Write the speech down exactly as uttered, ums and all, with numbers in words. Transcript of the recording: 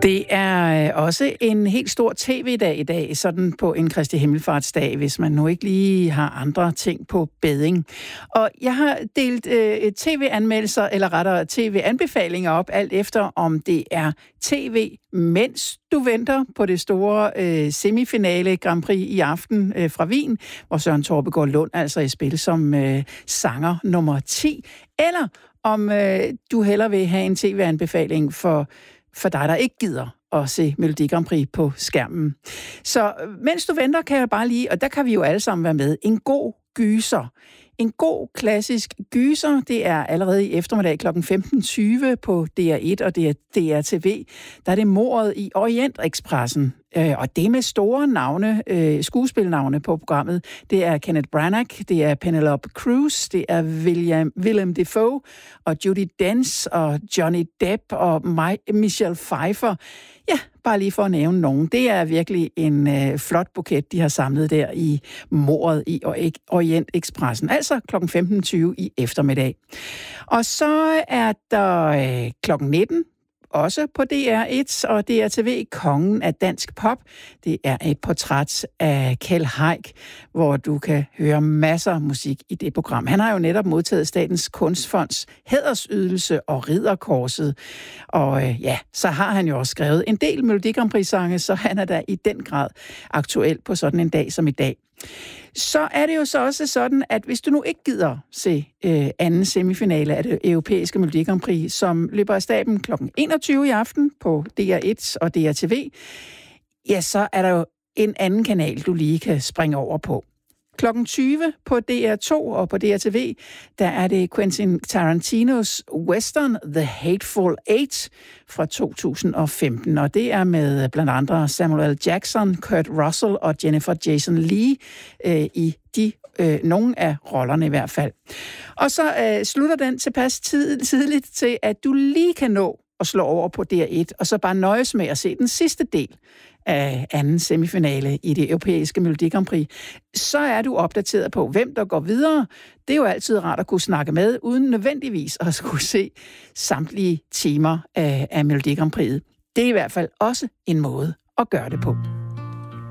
Det er også en helt stor tv-dag i dag, sådan på en Kristi Himmelfartsdag, hvis man nu ikke lige har andre ting på bedding. Og jeg har delt øh, tv-anmeldelser, eller rettere tv-anbefalinger op, alt efter om det er tv, mens du venter på det store øh, semifinale Grand Prix i aften øh, fra Wien, hvor Søren Torbegaard Lund altså er i spil som øh, sanger nummer ti, eller om øh, du hellere vil have en tv-anbefaling for for dig, der ikke gider at se Melodi Grand Prix på skærmen. Så mens du venter, kan jeg bare lige, og der kan vi jo alle sammen være med, en god gyser. En god klassisk gyser, det er allerede i eftermiddag klokken femten tyve på D R et og D R T V. Der er det mordet i Orientekspressen. Og det med store navne, skuespilnavne på programmet. Det er Kenneth Branagh, det er Penelope Cruz, det er William, Willem Dafoe og Judi Dench og Johnny Depp og Michelle Pfeiffer. Ja, bare lige for at nævne nogen. Det er virkelig en øh, flot buket, de har samlet der i mordet i Orientekspressen. Altså klokken femten tyve i eftermiddag. Og så er der øh, klokken nitten. Også på D R et og D R T V, kongen af dansk pop. Det er et portræt af Kjeld Haik, hvor du kan høre masser af musik i det program. Han har jo netop modtaget Statens Kunstfonds hædersydelse og ridderkorset. Og øh, ja, så har han jo også skrevet en del Melodi Grand Prix-sange, så han er da i den grad aktuel på sådan en dag som i dag. Så er det jo så også sådan, at hvis du nu ikke gider se øh, anden semifinale af det europæiske Melodi Grand Prix, som løber af staben klokken enogtyve i aften på D R et og D R T V, ja, så er der jo en anden kanal, du lige kan springe over på. klokken tyve på D R to og på D R T V, der er det Quentin Tarantinos western The Hateful Eight fra to tusind og femten, og det er med blandt andre Samuel L. Jackson, Kurt Russell og Jennifer Jason Leigh øh, i de øh, nogle af rollerne i hvert fald. Og så øh, slutter den tilpas tid, tidligt til, at du lige kan nå at slå over på D R et, og så bare nøjes med at se den sidste del af anden semifinale i det europæiske Melodi Grand Prix, så er du opdateret på, hvem der går videre. Det er jo altid rart at kunne snakke med, uden nødvendigvis at skulle se samtlige timer af, af Melodi Grand Prix. Det er i hvert fald også en måde at gøre det på.